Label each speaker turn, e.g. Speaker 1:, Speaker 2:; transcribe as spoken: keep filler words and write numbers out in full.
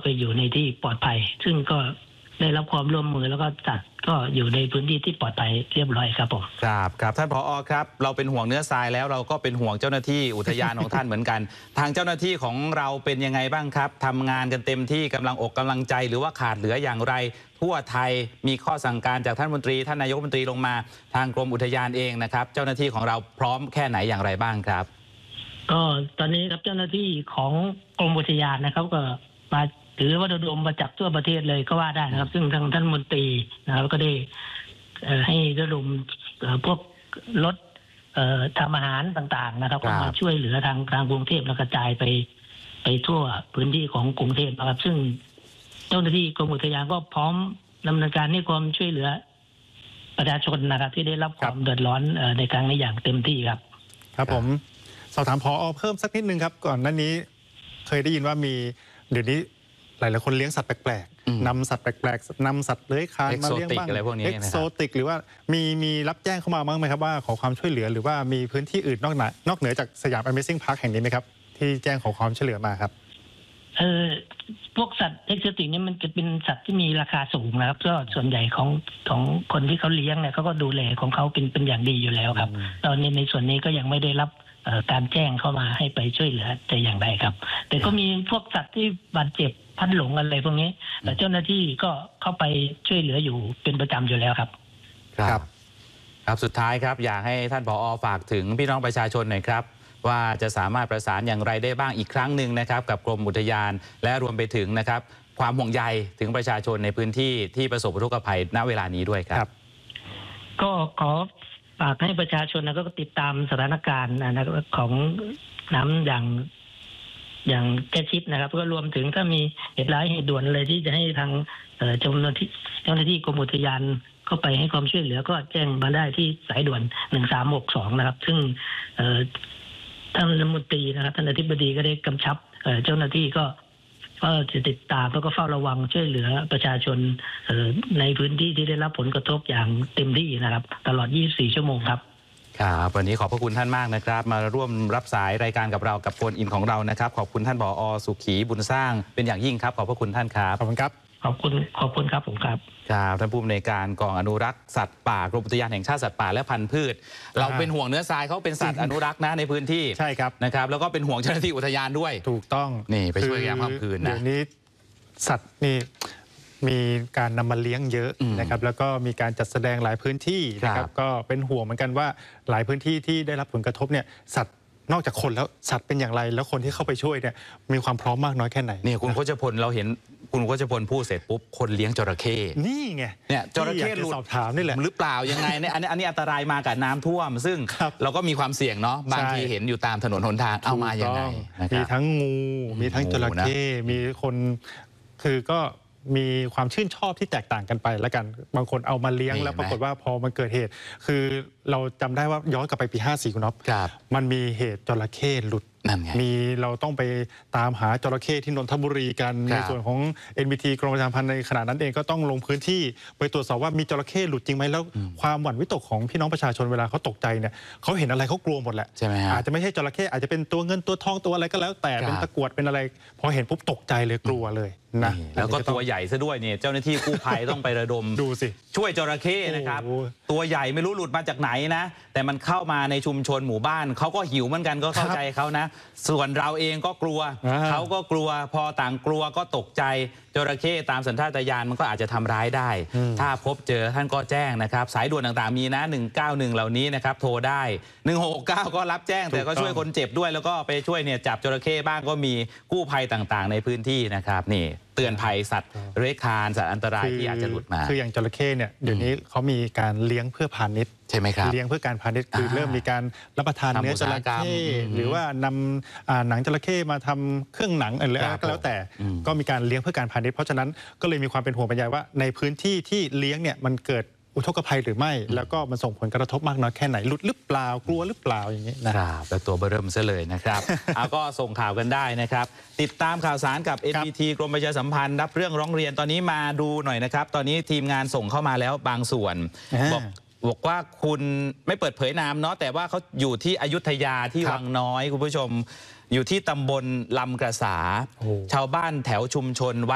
Speaker 1: อยู่ในที่ปลอดภัยซึ่งก็ได้รับความร่วมมือแล้วก็จัดก็อยู่ในพื้นที่ที่ปลอดภัยเรียบร้อยครับผม
Speaker 2: ครับครับท่านผอ.ครับเราเป็นห่วงเนื้อทรายแล้วเราก็เป็นห่วงเจ้าหน้าที่อุทยานของท่านเหมือนกันทางเจ้าหน้าที่ของเราเป็นยังไงบ้างครับทำงานกันเต็มที่กำลังอกกำลังใจหรือว่าขาดเหลืออย่างไรทั่วไทยมีข้อสั่งการจากท่านมนตรีท่านนายกรัฐมนตรีลงมาทางกรมอุทยานเองนะครับเจ้าหน้าที่ของเราพร้อมแค่ไหนอย่างไรบ้างครับ
Speaker 1: ก็ตอนนี้ครับเจ้าหน้าที่ของกรมอุทยานนะครับก็มาถือว่าระดมมาจากทั่วประเทศเลยก็ว่าได้นะครับซึ่งทางท่านมนตรีนะครับก็ได้ให้ระดมพวกรถทำอาหารต่างๆนะครับก็มาช่วยเหลือทางทางกรุงเทพและกระจายไปไปทั่วพื้นที่ของกรุงเทพนะครับซึ่งเจ้าหน้าที่กรมอุทยานก็พร้อมดำเนินการให้ความช่วยเหลือประชาชนนะครับที่ได้รับความเดือดร้อนในครั้งนี้อย่างเต็มที่ครับ
Speaker 3: ครับผมสอบถามผอ.เพิ่มสักนิดนึงครับก่อนหน้านี้เคยได้ยินว่ามีเดี๋ยวนี้หลายๆคนเลี้ยงสัตว์แปลกๆนำสัตว์แปลกๆนำสัตว์เลื้อยคลานมาเลี้ยงบ้างเอ็กโซติกหรือว่ามีมีรับแจ้งเข้ามาบ้างไหมครับว่าขอความช่วยเหลือหรือว่ามีพื้นที่อื่นนอกนอกเหนือจากสยาม Amazing Park แห่งนี้ไหมครับที่แจ้งขอความช่วยเหลือมาครับ
Speaker 1: เออพวกสัตว์เอ็กโซติกนี่มันจะเป็นสัตว์ที่มีราคาสูงนะครับก็ส่วนใหญ่ของของคนที่เขาเลี้ยงเนี่ยเขาก็ดูแลของเขาเป็นเป็นอย่างดีอยู่แล้วครับตอนนี้ในส่วนนี้ก็ยังไม่ได้รับการแจ้งเข้ามาให้ไปช่วยเหลือแต่อย่างใดครับแต่ก็มีพวกสัตว์ที่บาดเจ็บพัดหลงอะไรพวกนี้แต่เจ้าหน้าที่ก็เข้าไปช่วยเหลืออยู่เป็นประจำอยู่แล้วครับ
Speaker 2: ครับครับสุดท้ายครับอยากให้ท่านผอ.ฝากถึงพี่น้องประชาชนหน่อยครับว่าจะสามารถประสานอย่างไรได้บ้างอีกครั้งหนึ่งนะครับกับกรมอุทยานและรวมไปถึงนะครับความห่วงใยถึงประชาชนในพื้นที่ที่ประสบอุทกภัยณเวลานี้ด้วยครับ
Speaker 1: ก็ขอฝากให้ประชาชนนะก็ติดตามสถานการณ์นะของน้ำอย่างอย่างแก้ชิดนะครับก็รวมถึงถ้ามีเหตุร้ายเหตุด่วนเลยที่จะให้ทางเจ้าหน้าที่เจ้าหน้าที่กรมอุทยานเข้าไปให้ความช่วยเหลือก็แจ้งมาได้ที่สายด่วนหนึ่งสามหกสองนะครับซึ่งท่านรัฐมนตรีนะครับท่านอธิบดีก็ได้กำชับเจ้าหน้าที่ก็ก็จะติดตามแล้วก็เฝ้าระวังช่วยเหลือประชาชนในพื้นที่ที่ได้รับผลกระทบอย่างเต็มที่นะครับตลอดยี่สิบสี่ชั่วโมงครับ
Speaker 2: ครับวันนี้ขอบพระคุณท่านมากนะครับมาร่วมรับสายรายการกับเรากับโฟนอินของเรานะครับขอบคุณท่านผอ.สุขีบุญสร้างเป็นอย่างยิ่งครับขอบพระคุณท่านครับ
Speaker 3: ขอบคุณครับ
Speaker 1: ขอบคุณขอบคุณครับผมครับ
Speaker 2: ครับท่านผู้อำนวยการกองอนุรักษ์สัตว์ป่ากรมอุทยานแห่งชาติสัตว์ป่าและพันธุ์พืชเราเป็นห่วงเนื้อทรายเขาเป็นสัตว์อนุรักษ์นะในพื้นที่
Speaker 3: ใช่ครับ
Speaker 2: นะครับแล้วก็เป็นห่วงเจ้าหน้าที่อุทยานด้วย
Speaker 3: ถูกต้อง
Speaker 2: นี่ไปช่วยยามค่ำคืนนะ
Speaker 3: เดี๋ยวนี้สัตว์นี่มีการนำมาเลี้ยงเยอะนะครับแล้วก็มีการจัดแสดงหลายพื้นที่นะครับก็เป็นห่วงเหมือนกันว่าหลายพื้นที่ที่ได้รับผลกระทบเนี่ยสัตว์นอกจากคนแล้วสัตว์เป็นอย่างไรแล้วคนที่เข้าไปช่วยเนี่ยมีความพร้อมมากน้อยแค่ไหน
Speaker 2: เนี่ยคุณโคชพลเราเห็นคุณโคชพลพูดเสร็จปุ๊บคนเลี้ยงจระเข้
Speaker 3: นี่ไง
Speaker 2: เนี่ยจระเข้หลุด
Speaker 3: สอบถามนี่แหละ
Speaker 2: หรือเปล่ายังไงเนี่ยอันนี้อันนี้อันตรายมากับน้ำท่วมซึ่งเราก็มีความเสี่ยงเนาะบางทีเห็นอยู่ตามถนนหนทางเอามายังไง
Speaker 3: มีทั้งงูมีทั้งจระเข้มีคนคือก็มีความชื่นชอบที่แตกต่างกันไปแล้วกันบางคนเอามาเลี้ยงแล้วปรากฏว่าพอมันเกิดเหตุคือเราจำได้ว่าย้อนกลับไปปีห้าสี่คุณน็อปมันมีเหตุจระเข้หลุดมีเราต้องไปตามหาจระเข้ที่นนทบุรีกันในส่วนของ เอ็น บี ที กรมประชาสัมพันธ์ในขณะนั้นเองก็ต้องลงพื้นที่ไปตรวจสอบว่ามีจระเข้หลุดจริงไหมแล้วความหวั่นวิตกของพี่น้องประชาชนเวลาเขาตกใจเนี่ยเขาเห็นอะไรเขากลัวหมดแหละอาจจะไม่ใช่จระเข้อาจจะเป็นตัวเงินตัวทองตัวอะไรก็แล้วแต่เป็นตะกรวดเป็นอะไรพอเห็นปุ๊บตกใจเลยกลัวเลยนะ
Speaker 2: แล้วก็ตัวใหญ่ซะด้วยเนี่ยเจ้าหน้าที่กู้ภัยต้องไประดม
Speaker 3: ดูสิ
Speaker 2: ช่วยจระเข้นะครับตัวใหญ่ไม่รู้หลุดมาจากไหนนะแต่มันเข้ามาในชุมชนหมู่บ้านเขาก็หิวเหมือนกันก็เข้าใจเขานะส่วนเราเองก็กลัวเขาก็กลัวพอต่างกลัวก็ตกใจจระเข้ตามสัญชาตญาณมันก็อาจจะทำร้ายได้ถ้าพบเจอท่านก็แจ้งนะครับสายด่วนต่างๆมีนะหนึ่งเก้าหนึ่งเหล่านี้นะครับโทรได้หนึ่งหกเก้าก็รับแจ้งแต่ก็ช่วยคนเจ็บด้วยแล้วก็ไปช่วยเนี่ยจับจระเข้บ้างก็มีกู้ภัยต่างๆในพื้นที่นะครับนี่เตือนภัยสัตว์เลื้อยคลานสัตว์อันตรายที่อาจจะหลุดมา
Speaker 3: คืออย่างจระเข้เนี่ยเดี๋ยวนี้เขามีการเลี้ยงเพื่อพาณิชย์
Speaker 2: ใช่ไหมครับ
Speaker 3: เลี้ยงเพื่อการพาณิชย์คือเริ่มมีการรับประทานเนื้อจระเข้หรือว่านำหนังจระเข้มาทำเครื่องหนังอะไรก็แล้วแต่ก็มีการเลี้ยงเพื่อการพาณิชย์เพราะฉะนั้นก็เลยมีความเป็นห่วงเป็นใยว่าในพื้นที่ที่เลี้ยงเนี่ยมันเกิดอุทกภัยหรือไม่แล้วก็มันส่งผลกระทบมากน้อยแค่ไหนหลุดหรือเปล่ากลัวหรือเปล่าอย่างนี้
Speaker 2: นะครับแต่ตัวเบอร์เริ่มซะเลยนะครับเอาก็ส่งข่าวกันได้นะครับติดตามข่าวสารกับ เอ็น บี ที กรมประชาสัมพันธ์รับเรื่องร้องเรียนตอนนี้มาดูหน่อยนะครับตอนนี้ทีมงานส่งเข้ามาแล้วบางส่วนบอกบอกว่าคุณไม่เปิดเผยนามเนาะแต่ว่าเขาอยู่ที่อยุธยาที่วังน้อยคุณผู้ชมอยู่ที่ตำบลลำกระสาชาวบ้านแถวชุมชนวัด